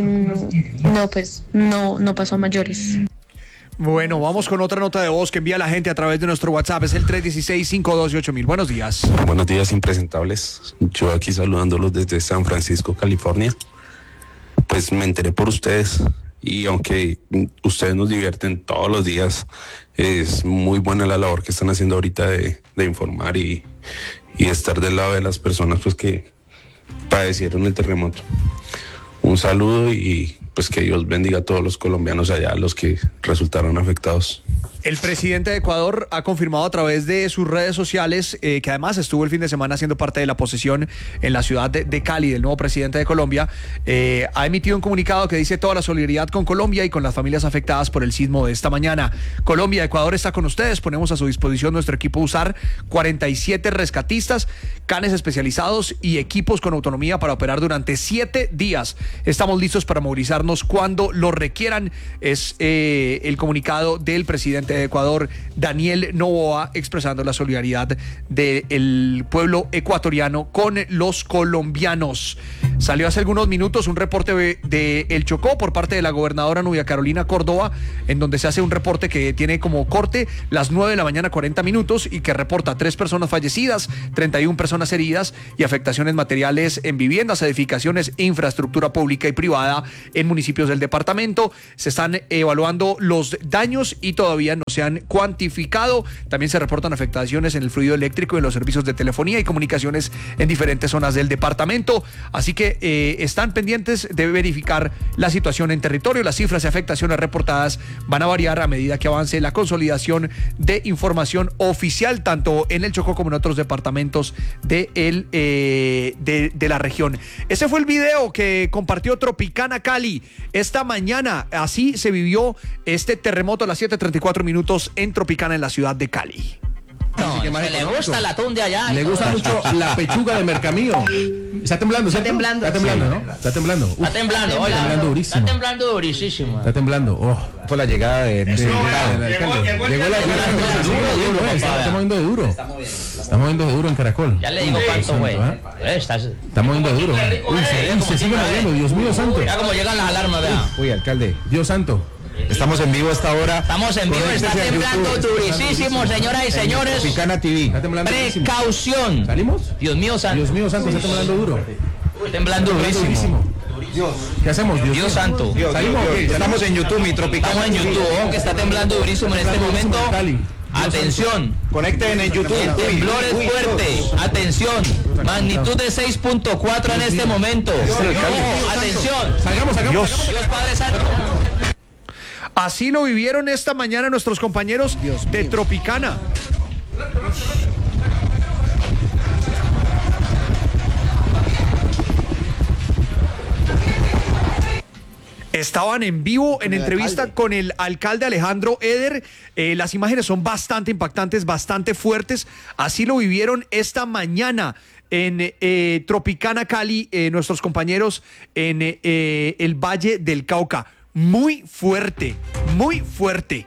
no pasó a mayores. Bueno, vamos con otra nota de voz que envía la gente a través de nuestro WhatsApp. Es el 316-512-8000. Buenos días. Buenos días, Impresentables. Yo aquí saludándolos desde San Francisco, California. Pues me enteré por ustedes y aunque ustedes nos divierten todos los días, es muy buena la labor que están haciendo ahorita de informar y estar del lado de las personas pues que padecieron el terremoto. Un saludo y pues que Dios bendiga a todos los colombianos allá, los que resultaron afectados. El presidente de Ecuador ha confirmado a través de sus redes sociales que además estuvo el fin de semana siendo parte de la posesión en la ciudad de Cali del nuevo presidente de Colombia. Ha emitido un comunicado que dice toda la solidaridad con Colombia y con las familias afectadas por el sismo de esta mañana. Colombia, Ecuador está con ustedes. Ponemos a su disposición nuestro equipo USAR, 47 rescatistas, canes especializados y equipos con autonomía para operar durante 7 días. Estamos listos para movilizarnos cuando lo requieran. Es el comunicado del presidente de Ecuador, Daniel Noboa, expresando la solidaridad del pueblo ecuatoriano con los colombianos. Salió hace algunos minutos un reporte de El Chocó por parte de la gobernadora Nubia Carolina Córdoba, en donde se hace un reporte que tiene como corte las 9 de la mañana 40 minutos y que reporta 3 personas fallecidas, 31 personas heridas y afectaciones materiales en viviendas, edificaciones, infraestructura pública y privada en municipios del departamento. Se están evaluando los daños y todavía no se han cuantificado. También se reportan afectaciones en el fluido eléctrico y en los servicios de telefonía y comunicaciones en diferentes zonas del departamento. Así que están pendientes de verificar la situación en territorio. Las cifras y afectaciones reportadas van a variar a medida que avance la consolidación de información oficial, tanto en el Chocó como en otros departamentos de la región. Ese fue el video que compartió Tropicana Cali esta mañana. Así se vivió este terremoto a las 7:34 minutos en Tropicana, en la ciudad de Cali. No, que le gusta el atún de allá. Le gusta mucho la pechuga de Mercamío. Está temblando, ¿cierto? Está temblando. Está temblando, Sí. ¿no? Está temblando. Está temblando, oiga. Está temblando durísimo. Está temblando durísimo. Está temblando. Oh. Fue la llegada de nuestro invitado. Llegó la está moviendo de duro. Está moviendo de duro en Caracol. Ya le digo cuánto fue. Está moviendo de duro. Uy, se sigue moviendo. Dios mío santo. Mira cómo llegan las alarmas, vea. Uy, alcalde. Dios santo. Estamos en vivo a esta hora. Estamos en vivo, está temblando durísimo, señoras y señores. Tropicana TV. Está temblando durísimo. Precaución. ¿Salimos? Dios mío santo. Dios mío santo, está temblando duro. Temblando durísimo. ¿Qué hacemos? Dios santo. ¿Salimos? Estamos en YouTube, mi Tropicana. Estamos en YouTube, que está temblando durísimo en este momento. Atención. Conecten en YouTube. El temblor es fuerte. Atención. Magnitud de 6.4 en este momento. Ojo, atención. Salgamos. Dios Padre Santo. Así lo vivieron esta mañana nuestros compañeros de Tropicana. Estaban en vivo en entrevista con el alcalde Alejandro Eder. Las imágenes son bastante impactantes, bastante fuertes. Así lo vivieron esta mañana en Tropicana Cali, nuestros compañeros en el Valle del Cauca. Muy fuerte, muy fuerte.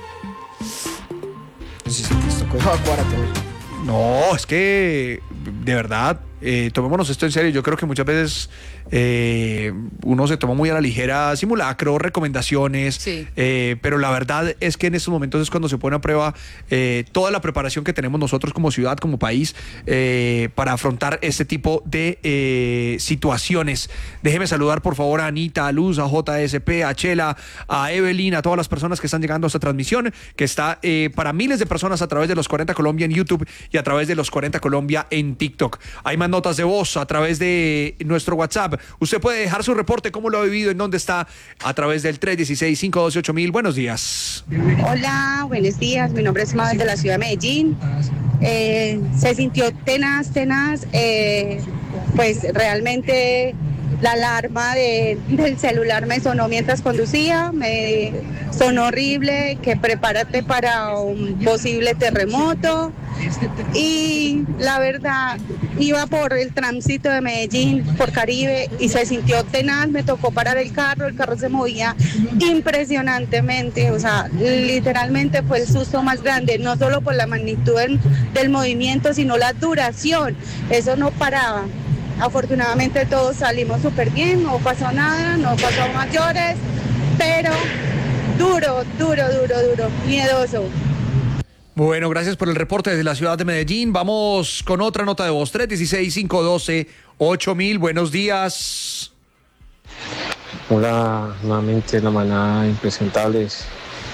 No, es que de verdad, tomémonos esto en serio. Yo creo que muchas veces uno se toma muy a la ligera simulacro, recomendaciones, Sí. Pero la verdad es que en estos momentos es cuando se pone a prueba toda la preparación que tenemos nosotros como ciudad, como país, para afrontar este tipo de situaciones. Déjeme saludar por favor a Anita, a Luz, a JSP, a Chela, a Evelyn, a todas las personas que están llegando a esta transmisión, que está para miles de personas a través de los 40 Colombia en YouTube y a través de los 40 Colombia en TikTok. Hay más notas de voz a través de nuestro WhatsApp. Usted puede dejar su reporte, cómo lo ha vivido, en dónde está, a través del 316-512-8000. Buenos días. Hola, buenos días. Mi nombre es Mabel de la ciudad de Medellín. Se sintió tenaz. Pues realmente la alarma del celular me sonó mientras conducía. Me sonó horrible, que prepárate para un posible terremoto. Y la verdad, iba por el tránsito de Medellín, por Caribe, y se sintió tenaz. Me tocó parar el carro se movía impresionantemente. O sea, literalmente fue el susto más grande, no solo por la magnitud del movimiento, sino la duración. Eso no paraba. Afortunadamente todos salimos súper bien, no pasó nada, no pasó mayores, pero duro, miedoso. Bueno, gracias por el reporte desde la ciudad de Medellín. Vamos con otra nota de voz, 316-512-8000. Buenos días. Hola, nuevamente la manada impresentables.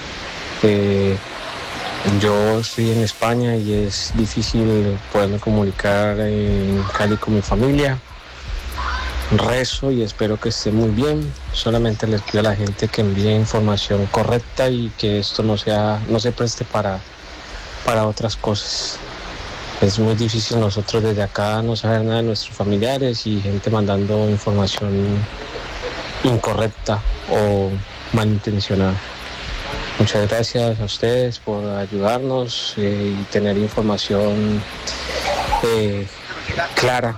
Yo estoy en España y es difícil poderme comunicar en Cali con mi familia. rezo y espero que esté muy bien. Solamente les pido a la gente que envíe información correcta y que esto no se preste para otras cosas. Es muy difícil nosotros desde acá no saber nada de nuestros familiares y gente mandando información incorrecta o malintencionada. Muchas gracias a ustedes por ayudarnos y tener información clara.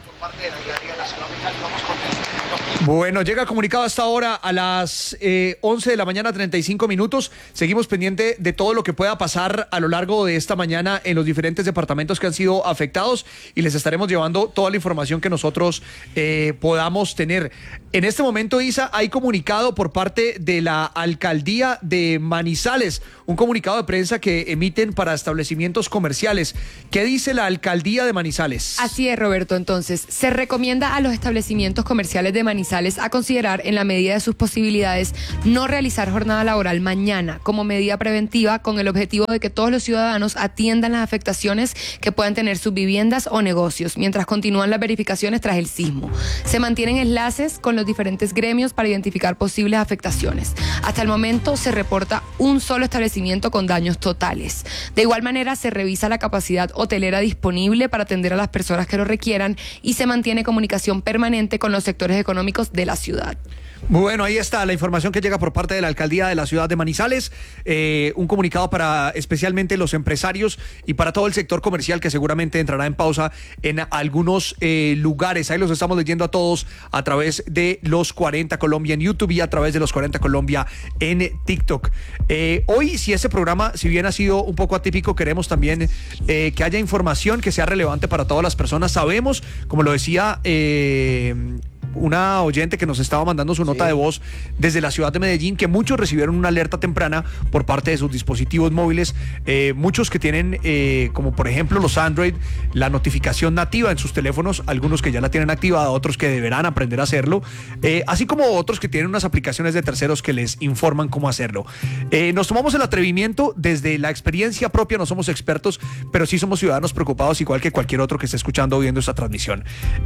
Bueno, llega comunicado hasta ahora a las 11 de la mañana, 35 minutos. Seguimos pendiente de todo lo que pueda pasar a lo largo de esta mañana en los diferentes departamentos que han sido afectados y les estaremos llevando toda la información que nosotros podamos tener. En este momento, Isa, hay comunicado por parte de la Alcaldía de Manizales, un comunicado de prensa que emiten para establecimientos comerciales. ¿Qué dice la Alcaldía de Manizales? Así es, Roberto. Entonces, se recomienda a los establecimientos comerciales de Manizales a considerar, en la medida de sus posibilidades, no realizar jornada laboral mañana como medida preventiva, con el objetivo de que todos los ciudadanos atiendan las afectaciones que puedan tener sus viviendas o negocios, mientras continúan las verificaciones tras el sismo. Se mantienen enlaces con los diferentes gremios para identificar posibles afectaciones. Hasta el momento se reporta un solo establecimiento con daños totales. De igual manera, se revisa la capacidad hotelera disponible para atender a las personas que lo requieran y se mantiene comunicación permanente con los sectores económicos de la ciudad. Bueno, ahí está la información que llega por parte de la Alcaldía de la ciudad de Manizales, un comunicado para especialmente los empresarios y para todo el sector comercial que seguramente entrará en pausa en algunos lugares. Ahí los estamos leyendo a todos a través de Los 40 Colombia en YouTube y a través de Los 40 Colombia en TikTok. Hoy, si este programa, si bien ha sido un poco atípico, queremos también que haya información que sea relevante para todas las personas. Sabemos, como lo decía una oyente que nos estaba mandando su nota de voz desde la ciudad de Medellín, que muchos recibieron una alerta temprana por parte de sus dispositivos móviles, muchos que tienen, como por ejemplo los Android, la notificación nativa en sus teléfonos, algunos que ya la tienen activada, otros que deberán aprender a hacerlo, así como otros que tienen unas aplicaciones de terceros que les informan cómo hacerlo. Nos tomamos el atrevimiento desde la experiencia propia, no somos expertos, pero sí somos ciudadanos preocupados, igual que cualquier otro que esté escuchando o viendo esta transmisión.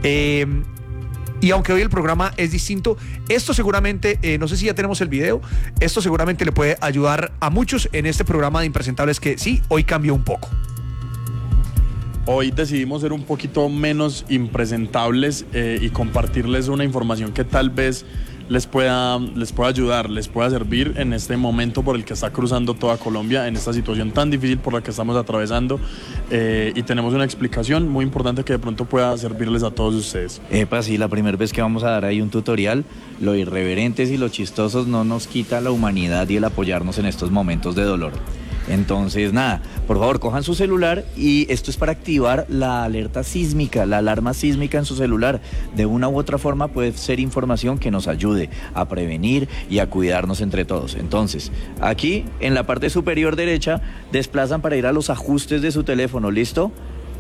Y aunque hoy el programa es distinto, esto seguramente, no sé si ya tenemos el video, esto seguramente le puede ayudar a muchos en este programa de Impresentables que sí, hoy cambió un poco. Hoy decidimos ser un poquito menos impresentables y compartirles una información que tal vez les pueda ayudar, les pueda servir en este momento por el que está cruzando toda Colombia, en esta situación tan difícil por la que estamos atravesando, y tenemos una explicación muy importante que de pronto pueda servirles a todos ustedes. Sí, la primera vez que vamos a dar ahí un tutorial, lo irreverentes y lo chistosos no nos quita la humanidad y el apoyarnos en estos momentos de dolor. Entonces, nada, por favor, cojan su celular y esto es para activar la alerta sísmica, la alarma sísmica en su celular. De una u otra forma puede ser información que nos ayude a prevenir y a cuidarnos entre todos. Entonces, aquí en la parte superior derecha, desplazan para ir a los ajustes de su teléfono, ¿listo?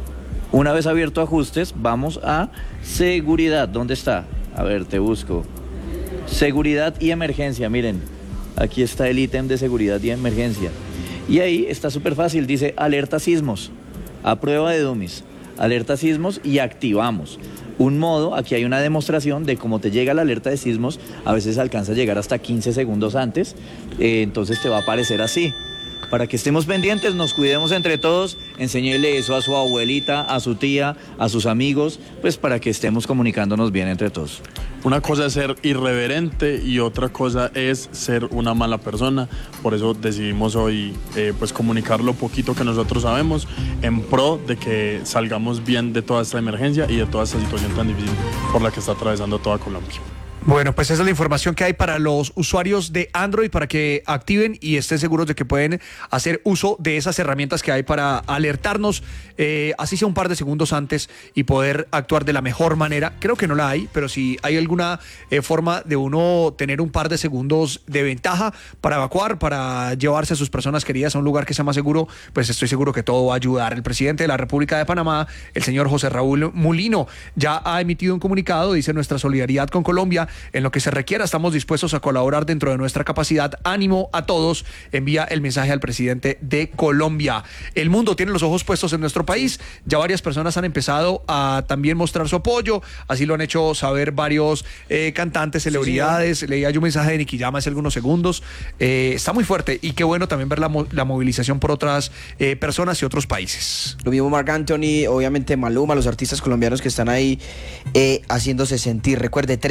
Una vez abierto ajustes, vamos a seguridad. ¿Dónde está? A ver, te busco. Seguridad y emergencia, miren. Aquí está el ítem de seguridad y emergencia. Y ahí está súper fácil, dice alerta sismos, a prueba de dummies, alerta sismos y activamos. Un modo, aquí hay una demostración de cómo te llega la alerta de sismos, a veces alcanza a llegar hasta 15 segundos antes, entonces te va a aparecer así. Para que estemos pendientes, nos cuidemos entre todos, enséñele eso a su abuelita, a su tía, a sus amigos, pues para que estemos comunicándonos bien entre todos. Una cosa es ser irreverente y otra cosa es ser una mala persona. Por eso decidimos hoy pues comunicar lo poquito que nosotros sabemos en pro de que salgamos bien de toda esta emergencia y de toda esta situación tan difícil por la que está atravesando toda Colombia. Bueno, pues esa es la información que hay para los usuarios de Android para que activen y estén seguros de que pueden hacer uso de esas herramientas que hay para alertarnos, así sea un par de segundos antes y poder actuar de la mejor manera. Creo que no la hay, pero si hay alguna forma de uno tener un par de segundos de ventaja para evacuar, para llevarse a sus personas queridas a un lugar que sea más seguro, pues estoy seguro que todo va a ayudar. El presidente de la República de Panamá, el señor José Raúl Mulino, ya ha emitido un comunicado, dice: nuestra solidaridad con Colombia en lo que se requiera, estamos dispuestos a colaborar dentro de nuestra capacidad. Ánimo a todos, envía el mensaje al presidente de Colombia. El mundo tiene los ojos puestos en nuestro país, ya varias personas han empezado a también mostrar su apoyo, así lo han hecho saber varios cantantes, celebridades. Leía yo un mensaje de Nicky Jam hace algunos segundos. Está muy fuerte y qué bueno también ver la movilización por otras personas y otros países. Lo mismo Marc Anthony, obviamente Maluma, los artistas colombianos que están ahí haciéndose sentir. Recuerde,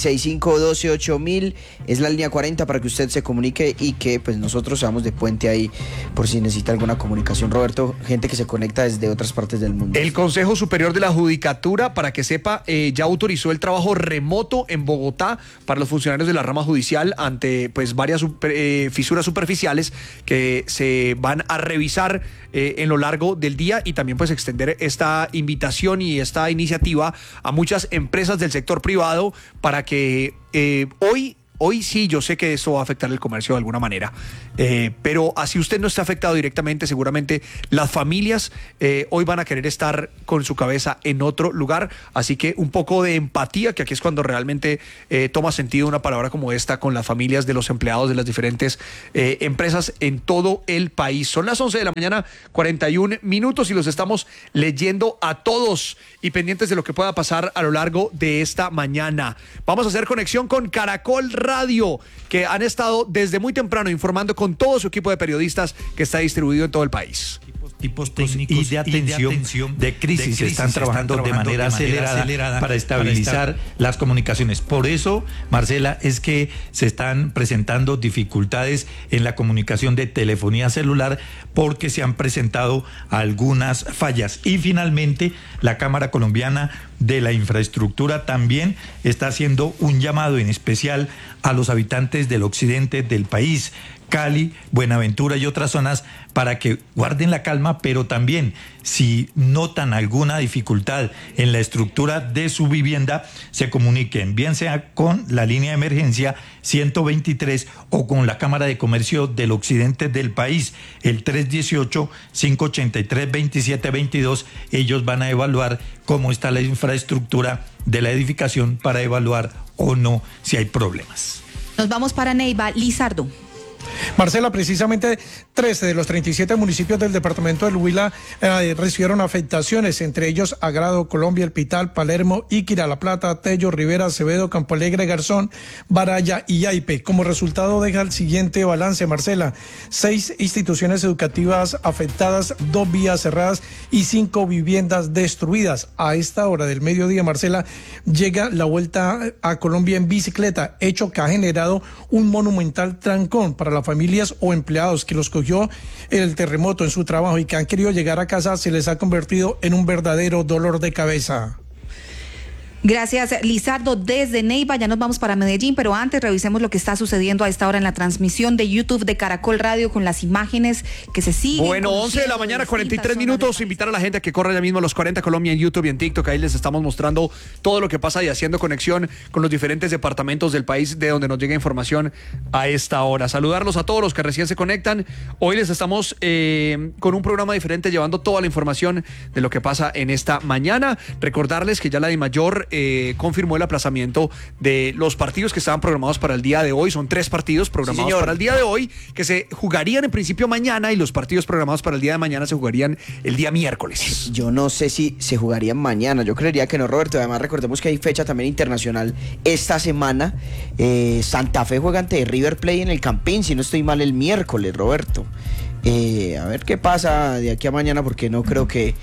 316-512-8000 es la línea 40 para que usted se comunique y que pues nosotros seamos de puente ahí por si necesita alguna comunicación. Roberto, gente que se conecta desde otras partes del mundo. El Consejo Superior de la Judicatura, para que sepa, ya autorizó el trabajo remoto en Bogotá para los funcionarios de la rama judicial ante pues varias fisuras superficiales que se van a revisar en lo largo del día, y también pues extender esta invitación y esta iniciativa a muchas empresas del sector privado para que Hoy sí, yo sé que esto va a afectar el comercio de alguna manera, pero así usted no está afectado directamente, seguramente las familias hoy van a querer estar con su cabeza en otro lugar, así que un poco de empatía, que aquí es cuando realmente toma sentido una palabra como esta con las familias de los empleados de las diferentes empresas en todo el país. Son las 11 de la mañana, 41 minutos, y los estamos leyendo a todos y pendientes de lo que pueda pasar a lo largo de esta mañana. Vamos a hacer conexión con Caracol Radio, que han estado desde muy temprano informando con todo su equipo de periodistas que está distribuido en todo el país. Equipos técnicos y de atención de crisis están trabajando de manera acelerada para estabilizar las comunicaciones. Por eso, Marcela, es que se están presentando dificultades en la comunicación de telefonía celular porque se han presentado algunas fallas. Y finalmente, la Cámara Colombiana de la Infraestructura también está haciendo un llamado en especial a los habitantes del occidente del país, Cali, Buenaventura y otras zonas, para que guarden la calma, pero también si notan alguna dificultad en la estructura de su vivienda, se comuniquen, bien sea con la línea de emergencia 123 o con la Cámara de Comercio del occidente del país, el 318-583-2722. Ellos van a evaluar cómo está la infraestructura de la edificación para evaluar o no si hay problemas. Nos vamos para Neiva. Lizardo. Marcela, precisamente 13 de los 37 municipios del departamento del Huila recibieron afectaciones, entre ellos Agrado, Colombia, El Pital, Palermo, Iquira, La Plata, Tello, Rivera, Acevedo, Campo Alegre, Garzón, Baraya y Yaipe. Como resultado deja el siguiente balance, Marcela: 6 instituciones educativas afectadas, 2 vías cerradas y 5 viviendas destruidas. A esta hora del mediodía, Marcela, llega la vuelta a Colombia en bicicleta, hecho que ha generado un monumental trancón para las familias o empleados que los cogió el terremoto en su trabajo y que han querido llegar a casa. Se les ha convertido en un verdadero dolor de cabeza. Gracias, Lizardo, desde Neiva. Ya nos vamos para Medellín, pero antes revisemos lo que está sucediendo a esta hora en la transmisión de YouTube de Caracol Radio con las imágenes que se siguen. Bueno, 11 de la mañana, 43 minutos. Invitar a la gente a que corra ya mismo a los 40 Colombia en YouTube y en TikTok. Ahí les estamos mostrando todo lo que pasa y haciendo conexión con los diferentes departamentos del país de donde nos llega información a esta hora. Saludarlos a todos los que recién se conectan. Hoy les estamos con un programa diferente, llevando toda la información de lo que pasa en esta mañana. Recordarles que ya la DIMAYOR confirmó el aplazamiento de los partidos que estaban programados para el día de hoy. Son 3 partidos programados para el día de hoy, que se jugarían en principio mañana, y los partidos programados para el día de mañana se jugarían el día miércoles. Yo no sé si se jugarían mañana, yo creería que no, Roberto. Además, recordemos que hay fecha también internacional esta semana. Santa Fe juega ante River Plate en el Campín, si no estoy mal, el miércoles, Roberto. A ver qué pasa de aquí a mañana, porque no creo que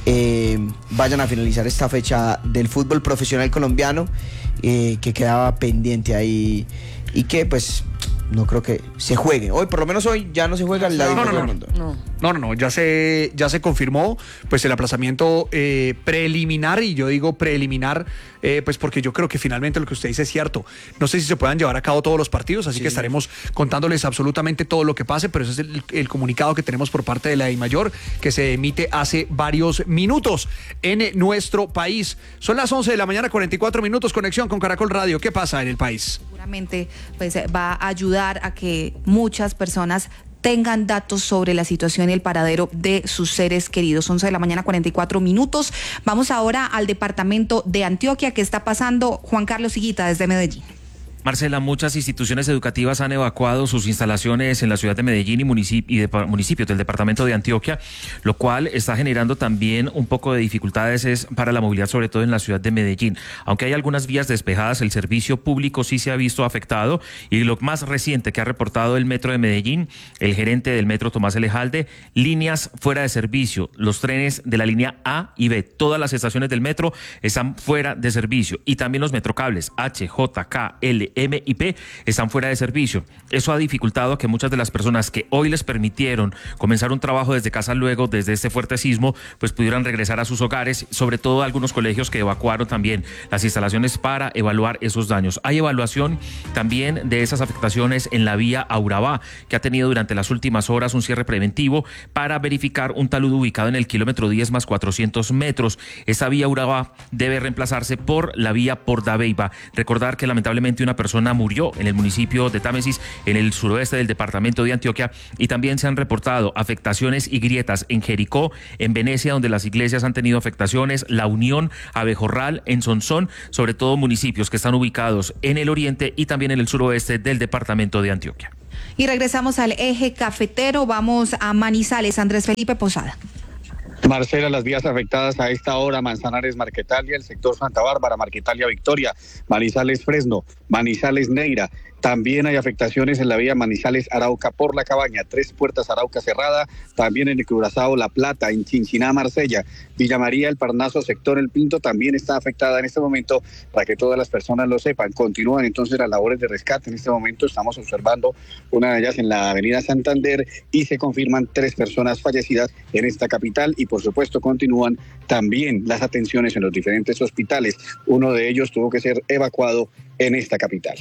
vayan a finalizar esta fecha del fútbol profesional colombiano, que quedaba pendiente ahí y que pues no creo que se juegue. Hoy, por lo menos hoy, ya no se juega el lado del mundo. No, ya se confirmó pues el aplazamiento preliminar, y yo digo preliminar pues porque yo creo que finalmente lo que usted dice es cierto. No sé si se puedan llevar a cabo todos los partidos, así que estaremos contándoles absolutamente todo lo que pase, pero ese es el comunicado que tenemos por parte de la DIMAYOR, que se emite hace varios minutos en nuestro país. Son las 11 de la mañana, 44 minutos, conexión con Caracol Radio. ¿Qué pasa en el país? Seguramente pues va a ayudar a que muchas personas tengan datos sobre la situación y el paradero de sus seres queridos. 11 de la mañana, 44 minutos. Vamos ahora al departamento de Antioquia. ¿Qué está pasando? Juan Carlos Higuita, desde Medellín. Marcela, muchas instituciones educativas han evacuado sus instalaciones en la ciudad de Medellín y municipios del departamento de Antioquia, lo cual está generando también un poco de dificultades para la movilidad, sobre todo en la ciudad de Medellín. Aunque hay algunas vías despejadas, el servicio público sí se ha visto afectado, y lo más reciente que ha reportado el Metro de Medellín, el gerente del Metro, Tomás Elejalde, líneas fuera de servicio, los trenes de la línea A y B, todas las estaciones del metro están fuera de servicio, y también los metrocables H, J, K, L, M y P están fuera de servicio. Eso ha dificultado que muchas de las personas que hoy les permitieron comenzar un trabajo desde casa luego, desde este fuerte sismo, pues pudieran regresar a sus hogares, sobre todo algunos colegios que evacuaron también las instalaciones para evaluar esos daños. Hay evaluación también de esas afectaciones en la vía Aurabá, que ha tenido durante las últimas horas un cierre preventivo para verificar un talud ubicado en el kilómetro 10 más 400 metros. Esa vía Aurabá debe reemplazarse por la vía Pordabeiba. Recordar que lamentablemente una persona murió en el municipio de Támesis, en el suroeste del departamento de Antioquia, y también se han reportado afectaciones y grietas en Jericó, en Venecia, donde las iglesias han tenido afectaciones, La Unión, Abejorral, en Sonsón, sobre todo municipios que están ubicados en el oriente y también en el suroeste del departamento de Antioquia. Y regresamos al eje cafetero, vamos a Manizales. Andrés Felipe Posada. Marcela, las vías afectadas a esta hora: Manzanares, Marquetalia, el sector Santa Bárbara, Marquetalia, Victoria, Manizales, Fresno, Manizales, Neira. También hay afectaciones en la vía Manizales Arauca por La Cabaña, Tres Puertas Arauca cerrada, también en el Curazao La Plata, en Chinchiná, Marsella, Villa María, El Parnaso, sector El Pinto también está afectada en este momento, para que todas las personas lo sepan. Continúan entonces las labores de rescate. En este momento estamos observando una de ellas en la avenida Santander y se confirman 3 personas fallecidas en esta capital, y por supuesto continúan también las atenciones en los diferentes hospitales. Uno de ellos tuvo que ser evacuado en esta capital.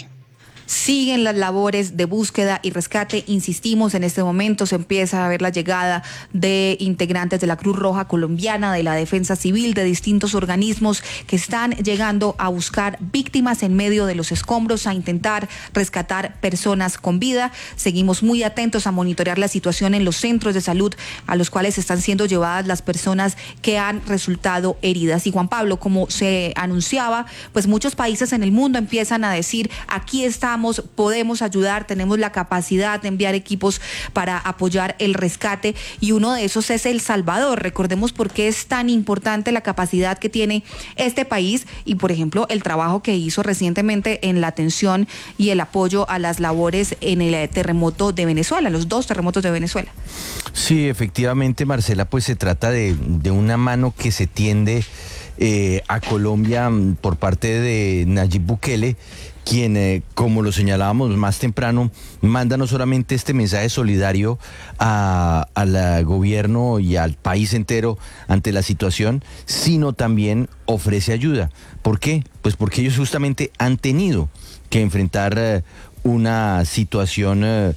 Siguen las labores de búsqueda y rescate. Insistimos, en este momento se empieza a ver la llegada de integrantes de la Cruz Roja Colombiana, de la Defensa Civil, de distintos organismos que están llegando a buscar víctimas en medio de los escombros, a intentar rescatar personas con vida. Seguimos muy atentos a monitorear la situación en los centros de salud a los cuales están siendo llevadas las personas que han resultado heridas. Y Juan Pablo, como se anunciaba, pues muchos países en el mundo empiezan a decir: aquí estamos, podemos ayudar, tenemos la capacidad de enviar equipos para apoyar el rescate, y uno de esos es El Salvador. Recordemos por qué es tan importante la capacidad que tiene este país y, por ejemplo, el trabajo que hizo recientemente en la atención y el apoyo a las labores en el terremoto de Venezuela, los 2 terremotos de Venezuela. Sí, efectivamente, Marcela, pues se trata de una mano que se tiende a Colombia por parte de Nayib Bukele, quien, como lo señalábamos más temprano, manda no solamente este mensaje solidario al gobierno y al país entero ante la situación, sino también ofrece ayuda. ¿Por qué? Pues porque ellos justamente han tenido que enfrentar una situación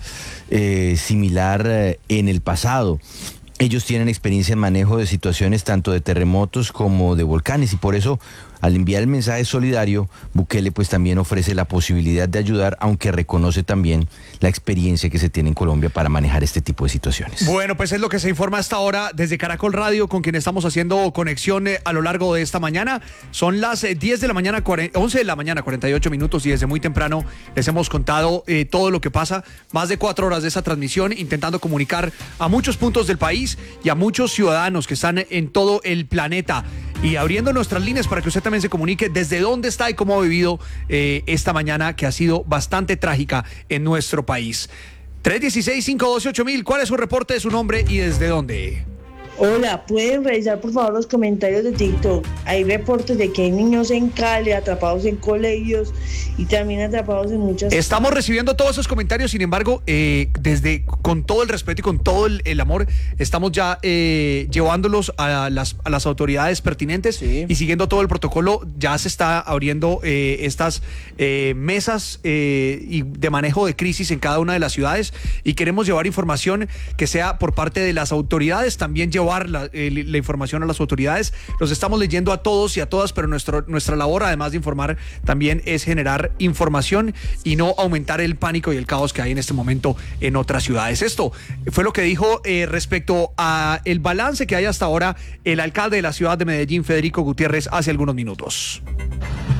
similar en el pasado. Ellos tienen experiencia en manejo de situaciones tanto de terremotos como de volcanes, y por eso, al enviar el mensaje solidario, Bukele pues también ofrece la posibilidad de ayudar, aunque reconoce también la experiencia que se tiene en Colombia para manejar este tipo de situaciones. Bueno, pues es lo que se informa hasta ahora desde Caracol Radio, con quien estamos haciendo conexión a lo largo de esta mañana. Son las 10 de la mañana, 11 de la mañana, 48 minutos, y desde muy temprano les hemos contado todo lo que pasa. Más de 4 horas de esa transmisión, intentando comunicar a muchos puntos del país y a muchos ciudadanos que están en todo el planeta, y abriendo nuestras líneas para que usted también se comunique desde dónde está y cómo ha vivido esta mañana, que ha sido bastante trágica en nuestro país. 316-512-8000, ¿cuál es su reporte, su nombre y desde dónde? Hola, ¿pueden revisar por favor los comentarios de TikTok? Hay reportes de que hay niños en Cali atrapados en colegios y también atrapados en muchas... Estamos recibiendo todos esos comentarios, sin embargo, con todo el respeto y con todo el amor, estamos ya llevándolos a las autoridades pertinentes, sí. Y siguiendo todo el protocolo. Ya se está abriendo estas mesas y de manejo de crisis en cada una de las ciudades, y queremos llevar información que sea por parte de las autoridades, también llevar la información a las autoridades. Los estamos leyendo a todos y a todas, pero nuestra labor, además de informar, también es generar información y no aumentar el pánico y el caos que hay en este momento en otras ciudades. Esto fue lo que dijo respecto a el balance que hay hasta ahora el alcalde de la ciudad de Medellín, Federico Gutiérrez, hace algunos minutos.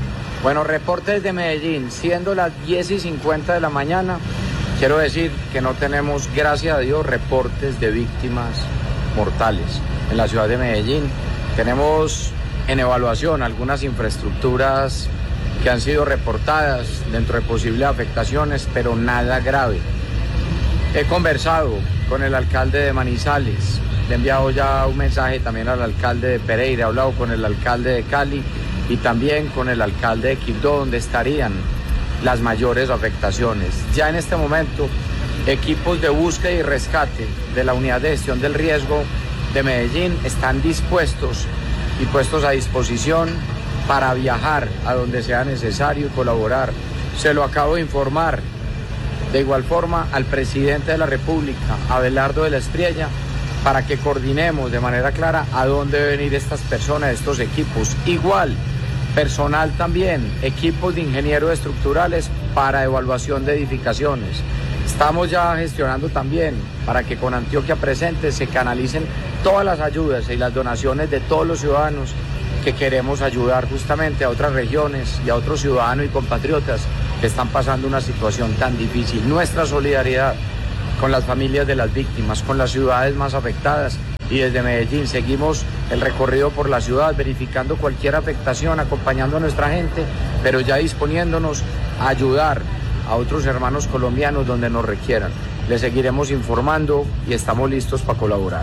Bueno, reporte desde Medellín, siendo las 10:50 de la mañana, quiero decir que no tenemos, gracias a Dios, reportes de víctimas mortales en la ciudad de Medellín. Tenemos en evaluación algunas infraestructuras que han sido reportadas dentro de posibles afectaciones, pero nada grave. He conversado con el alcalde de Manizales, le he enviado ya un mensaje también al alcalde de Pereira, he hablado con el alcalde de Cali y también con el alcalde de Quibdó, donde estarían las mayores afectaciones. Ya en este momento, equipos de búsqueda y rescate de la Unidad de Gestión del Riesgo de Medellín están dispuestos y puestos a disposición para viajar a donde sea necesario y colaborar. Se lo acabo de informar de igual forma al presidente de la República, Abelardo de la Espriella, para que coordinemos de manera clara a dónde deben ir estas personas, estos equipos. Igual, personal también, equipos de ingenieros estructurales para evaluación de edificaciones. Estamos ya gestionando también para que con Antioquia Presente se canalicen todas las ayudas y las donaciones de todos los ciudadanos que queremos ayudar justamente a otras regiones y a otros ciudadanos y compatriotas que están pasando una situación tan difícil. Nuestra solidaridad con las familias de las víctimas, con las ciudades más afectadas, y desde Medellín seguimos el recorrido por la ciudad, verificando cualquier afectación, acompañando a nuestra gente, pero ya disponiéndonos a ayudar a otros hermanos colombianos donde nos requieran. Les seguiremos informando y estamos listos para colaborar.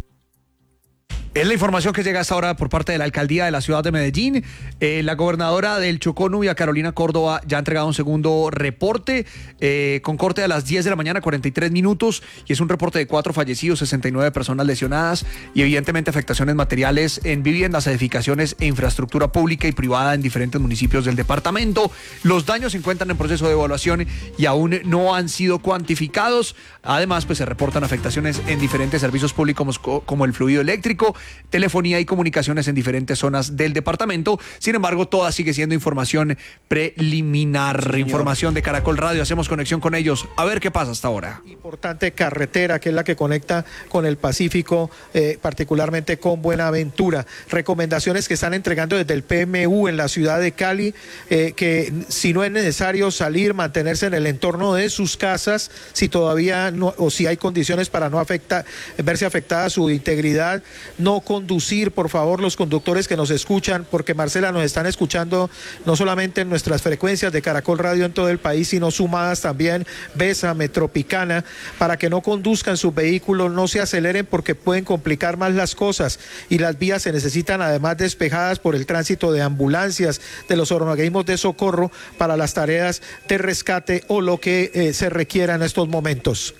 Es la información que llega hasta ahora por parte de la alcaldía de la ciudad de Medellín. La gobernadora del Chocó, Nubia Carolina Córdoba, ya ha entregado un segundo reporte con corte a las 10 de la mañana, 43 minutos, y es un reporte de 4 fallecidos, 69 personas lesionadas y evidentemente afectaciones materiales en viviendas, edificaciones e infraestructura pública y privada en diferentes municipios del departamento. Los daños se encuentran en proceso de evaluación y aún no han sido cuantificados. Además, pues se reportan afectaciones en diferentes servicios públicos como el fluido eléctrico, telefonía y comunicaciones en diferentes zonas del departamento. Sin embargo, toda sigue siendo información preliminar. Señor. Información de Caracol Radio. Hacemos conexión con ellos. A ver qué pasa hasta ahora. Importante carretera, que es la que conecta con el Pacífico, particularmente con Buenaventura. Recomendaciones que están entregando desde el PMU en la ciudad de Cali, que si no es necesario salir, mantenerse en el entorno de sus casas, si todavía no, o si hay condiciones para no verse afectada su integridad, no conducir, por favor, los conductores que nos escuchan, porque Marcela, nos están escuchando no solamente en nuestras frecuencias de Caracol Radio en todo el país, sino sumadas también Besa, Metropicana, para que no conduzcan sus vehículos, no se aceleren porque pueden complicar más las cosas, y las vías se necesitan además despejadas por el tránsito de ambulancias, de los organismos de socorro para las tareas de rescate o lo que se requiera en estos momentos.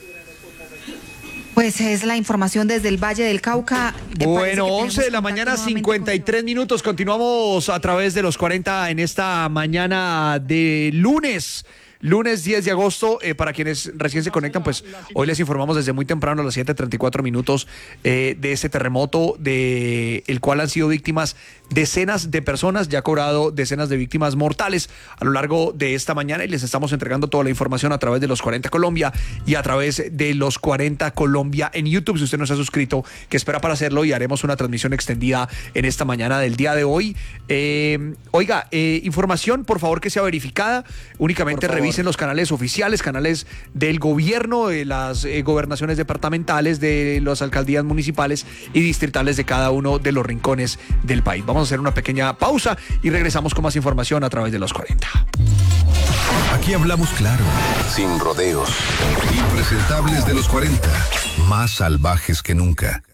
Pues es la información desde el Valle del Cauca. Bueno, 11 de la mañana, 53 minutos. Continuamos a través de los 40 en esta mañana de lunes 10 de agosto. Para quienes recién se conectan, pues hoy les informamos desde muy temprano, a las 7:34 minutos, de este terremoto, de el cual han sido víctimas decenas de personas, ya ha cobrado decenas de víctimas mortales a lo largo de esta mañana, y les estamos entregando toda la información a través de los 40 Colombia y a través de los 40 Colombia en YouTube. Si usted no se ha suscrito, que espera para hacerlo, y haremos una transmisión extendida en esta mañana del día de hoy. Información, por favor, que sea verificada. Únicamente revisen los canales oficiales, canales del gobierno, de las gobernaciones departamentales, de las alcaldías municipales y distritales de cada uno de los rincones del país. Vamos a hacer una pequeña pausa y regresamos con más información a través de los 40. Aquí hablamos claro, sin rodeos, impresentables de los 40, más salvajes que nunca.